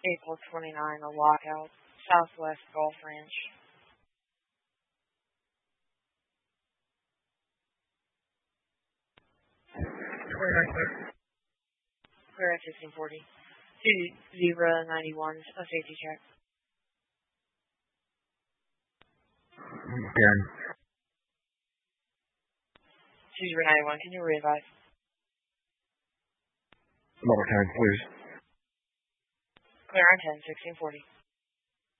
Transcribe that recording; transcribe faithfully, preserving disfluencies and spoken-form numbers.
April twenty-ninth, a lockout, Southwest Gulf Ranch. Clear at fifteen forty. Two zero ninety-one, a safety check. Again. Two zero ninety-one, can you re-advise? Another time, please. Clear on ten, sixteen forty.